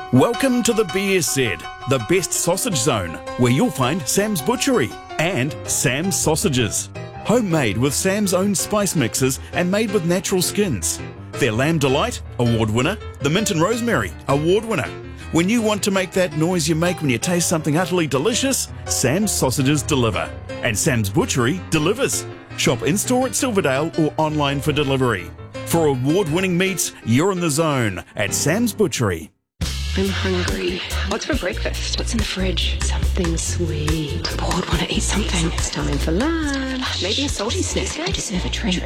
Welcome to the BSZ, the best sausage zone, where you'll find Sam's Butchery and Sam's Sausages. Homemade with Sam's own spice mixes and made with natural skins. Their Lamb Delight, award winner. The Mint and Rosemary, award winner. When you want to make that noise you make when you taste something utterly delicious, Sam's Sausages deliver. And Sam's Butchery delivers. Shop in-store at Silverdale or online for delivery. For award-winning meats, you're in the zone at Sam's Butchery. I'm hungry. What's for breakfast? What's in the fridge? Something sweet. I'm bored, want to eat something. It's time for lunch. Maybe a salty snack. I deserve a treat.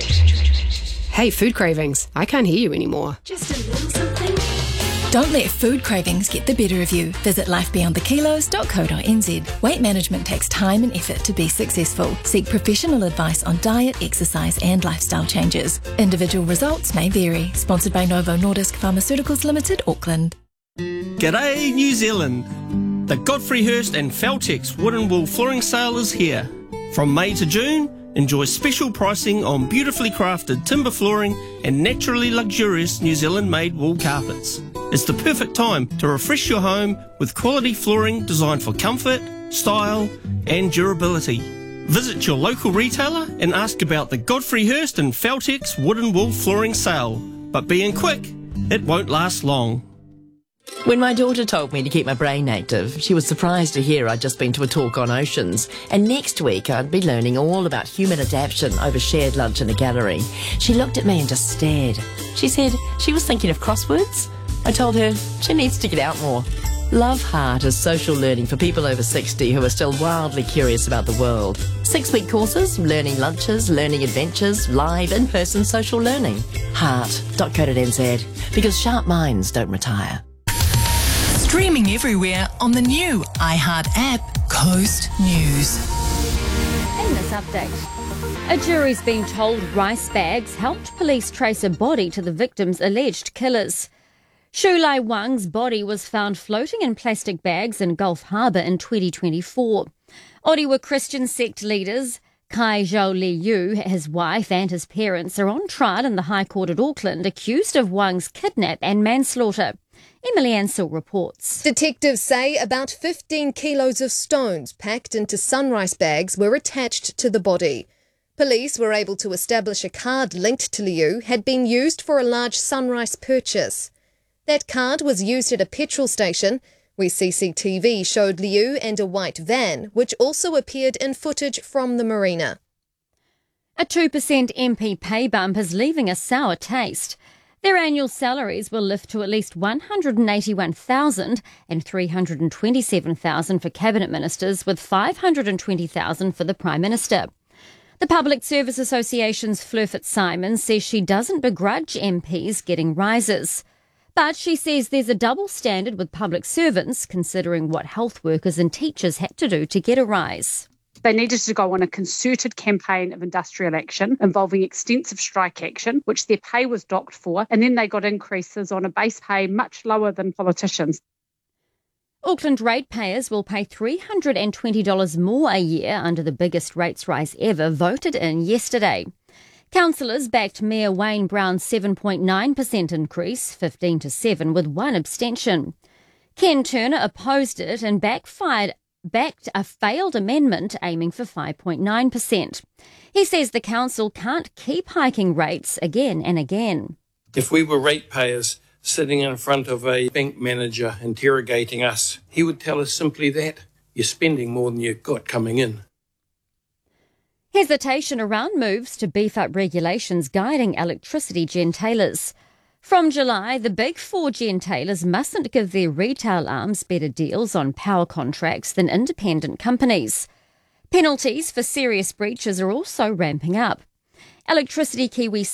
Hey, food cravings. I can't hear you anymore. Just a little something. Don't let food cravings get the better of you. Visit lifebeyondthekilos.co.nz. Weight management takes time and effort to be successful. Seek professional advice on diet, exercise and lifestyle changes. Individual results may vary. Sponsored by Novo Nordisk Pharmaceuticals Limited, Auckland. G'day New Zealand! The Godfrey Hirst and Feltex Wood and Wool Flooring Sale is here. From May to June, enjoy special pricing on beautifully crafted timber flooring and naturally luxurious New Zealand-made wool carpets. It's the perfect time to refresh your home with quality flooring designed for comfort, style and durability. Visit your local retailer and ask about the Godfrey Hirst and Feltex Wood and Wool Flooring Sale. But being quick, it won't last long. When my daughter told me to keep my brain active, she was surprised to hear I'd just been to a talk on oceans, and next week I'd be learning all about human adaptation over shared lunch in a gallery. She looked at me and just stared. She said she was thinking of crosswords. I told her she needs to get out more. Love Heart is social learning for people over 60 who are still wildly curious about the world. 6-week courses, learning lunches, learning adventures, live in-person social learning. Heart.co.nz, because sharp minds don't retire. Streaming everywhere on the new iHeart app, Coast News. In this update, a jury's been told rice bags helped police trace a body to the victim's alleged killers. Shu Lai Wang's body was found floating in plastic bags in Gulf Harbour in 2024. Orewa Christian sect leaders Kai Zhou Li Yu, his wife and his parents are on trial in the High Court at Auckland, accused of Wang's kidnap and manslaughter. Emily Ansell reports. Detectives say about 15 kilos of stones packed into sunrise bags were attached to the body. Police were able to establish a card linked to Liu had been used for a large sunrise purchase. That card was used at a petrol station where CCTV showed Liu and a white van, which also appeared in footage from the marina. A 2% MP pay bump is leaving a sour taste. Their annual salaries will lift to at least $181,000 and $327,000 for cabinet ministers, with $520,000 for the Prime Minister. The Public Service Association's Fleur Fitzsimons says she doesn't begrudge MPs getting rises. But she says there's a double standard with public servants, considering what health workers and teachers had to do to get a rise. They needed to go on a concerted campaign of industrial action involving extensive strike action, which their pay was docked for, and then they got increases on a base pay much lower than politicians. Auckland ratepayers will pay $320 more a year under the biggest rates rise ever voted in yesterday. Councillors backed Mayor Wayne Brown's 7.9% increase, 15-7, with one abstention. Ken Turner opposed it and backed a failed amendment aiming for 5.9%. He says the council can't keep hiking rates again and again. If we were ratepayers sitting in front of a bank manager interrogating us, he would tell us simply that you're spending more than you've got coming in. Hesitation around moves to beef up regulations guiding electricity gentailers. From July, the big four gentailers mustn't give their retail arms better deals on power contracts than independent companies. Penalties for serious breaches are also ramping up. Electric Kiwi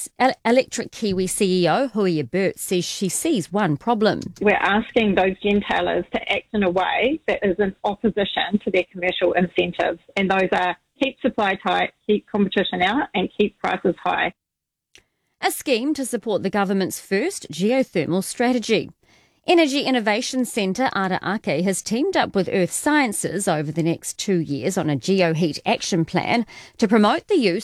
CEO Huia Burt says she sees one problem. We're asking those gentailers to act in a way that is in opposition to their commercial incentives, and those are keep supply tight, keep competition out and keep prices high. A scheme to support the government's first geothermal strategy. Energy Innovation Centre Ara Ake has teamed up with Earth Sciences over the next 2 years on a geoheat action plan to promote the use